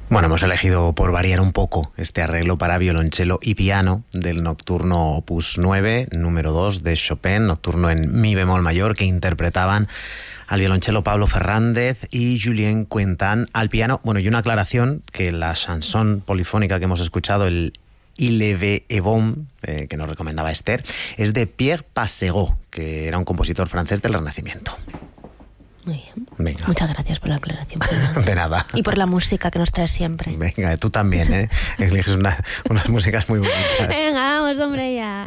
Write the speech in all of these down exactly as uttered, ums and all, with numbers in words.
Bueno, hemos elegido por variar un poco este arreglo para violonchelo y piano del Nocturno Opus nueve, número dos de Chopin, nocturno en mi bemol mayor, que interpretaban al violonchelo Pablo Fernández y Julien Quentin al piano. Bueno, y una aclaración, que la chanson polifónica que hemos escuchado, el Il Levé et Bon, eh, que nos recomendaba Esther, es de Pierre Passereau, que era un compositor francés del Renacimiento. Muy bien. Venga. Muchas gracias por la aclaración. De nada. Y por la música que nos traes siempre. Venga, tú también, ¿eh? Eliges una, unas músicas muy bonitas. Venga, vamos, hombre, ya.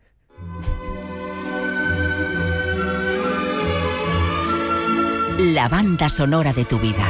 La banda sonora de tu vida.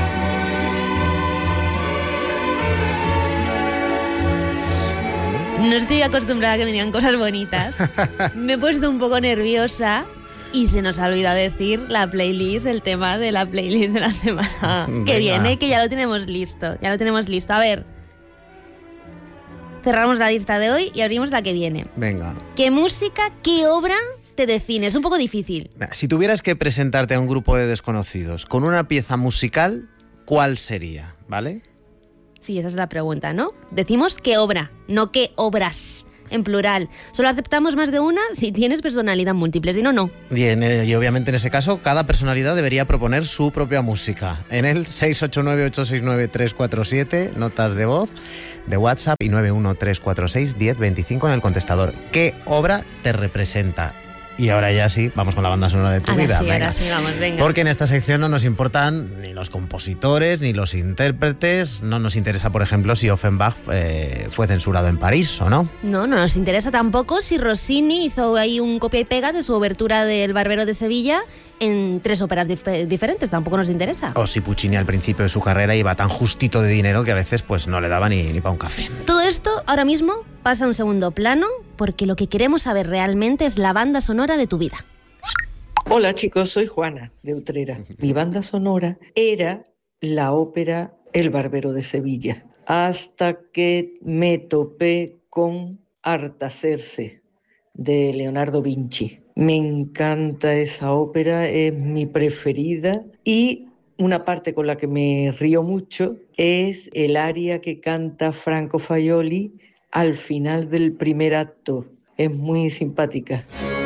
No estoy acostumbrada a que me digan cosas bonitas. Me he puesto un poco nerviosa y se nos ha olvidado decir la playlist, el tema de la playlist de la semana Venga. que viene, que ya lo tenemos listo. Ya lo tenemos listo. A ver, cerramos la lista de hoy y abrimos la que viene. Venga. ¿Qué música, qué obra te define? Es un poco difícil. Si tuvieras que presentarte a un grupo de desconocidos con una pieza musical, ¿cuál sería? ¿Vale? Sí, esa es la pregunta, ¿no? Decimos qué obra, no qué obras, en plural. Solo aceptamos más de una si tienes personalidad múltiple, si no, no. Bien, eh, y obviamente en ese caso cada personalidad debería proponer su propia música. En el seis ocho nueve, ocho seis nueve, tres cuatro siete, notas de voz de WhatsApp, y nueve uno tres cuatro seis, uno cero dos cinco en el contestador. ¿Qué obra te representa? Y ahora ya sí, vamos con la banda sonora de tu ahora vida. Sí, venga. ahora sí, vamos, venga. Porque en esta sección no nos importan ni los compositores, ni los intérpretes. No nos interesa, por ejemplo, si Offenbach eh, fue censurado en París o no. No, no nos interesa tampoco si Rossini hizo ahí un copia y pega de su obertura del Barbero de Sevilla en tres óperas dif- diferentes, tampoco nos interesa. O si Puccini al principio de su carrera iba tan justito de dinero que a veces pues no le daba ni, ni para un café. Todo esto ahora mismo pasa a un segundo plano, porque lo que queremos saber realmente es la banda sonora de tu vida. Hola chicos, soy Juana de Utrera. Mi banda sonora era la ópera El Barbero de Sevilla, hasta que me topé con Artacerse de Leonardo Vinci. Me encanta esa ópera, es mi preferida, y una parte con la que me río mucho es el aria que canta Franco Faioli al final del primer acto. Es muy simpática.